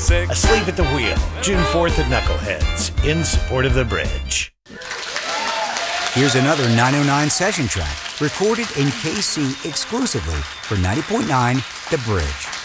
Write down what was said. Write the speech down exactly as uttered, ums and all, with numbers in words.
six. Asleep at the Wheel, June fourth at Knuckleheads, in support of the bridge. Here's another nine oh nine session track, recorded in K C exclusively for ninety point nine The Bridge.